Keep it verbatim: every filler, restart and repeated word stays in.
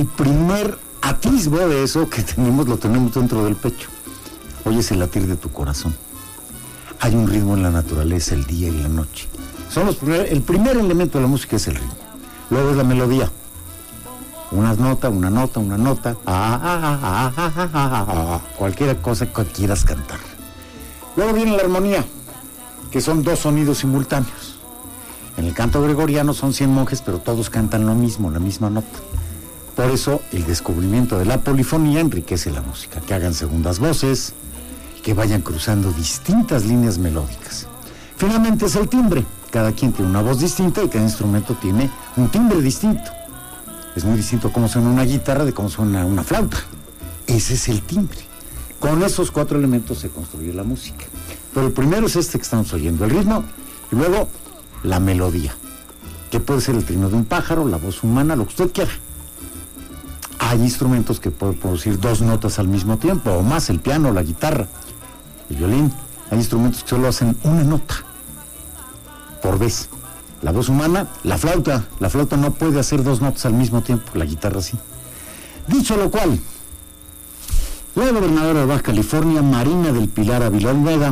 El primer atisbo de eso que tenemos, lo tenemos dentro del pecho. Oyes el latir de tu corazón. Hay un ritmo en la naturaleza, el día y la noche. Son los primer, el primer elemento de la música es el ritmo. Luego es la melodía. Una nota, una nota, una nota. Ah, ah, ah, ah, ah, ah, ah, ah, cualquier cosa que quieras cantar. Luego viene la armonía, que son dos sonidos simultáneos. En el canto gregoriano son cien monjes, pero todos cantan lo mismo, la misma nota. Por eso el descubrimiento de la polifonía enriquece la música, que hagan segundas voces, que vayan cruzando distintas líneas melódicas. Finalmente es el timbre. Cada quien tiene una voz distinta y cada instrumento tiene un timbre distinto. Es muy distinto cómo suena una guitarra de cómo suena una flauta. Ese es el timbre. Con esos cuatro elementos se construye la música. Pero el primero es este que estamos oyendo, el ritmo, y luego la melodía, que puede ser el trino de un pájaro, la voz humana, lo que usted quiera. Hay instrumentos que pueden producir dos notas al mismo tiempo, o más, el piano, la guitarra, el violín. Hay instrumentos que solo hacen una nota por vez. La voz humana, la flauta, la flauta no puede hacer dos notas al mismo tiempo, la guitarra sí. Dicho lo cual, la gobernadora de Baja California, Marina del Pilar Avilón Vega,